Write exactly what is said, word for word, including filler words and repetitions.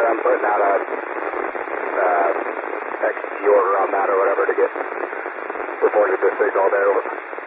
I'm putting out a uh, X T order on that or whatever to get reported this signal there. Over.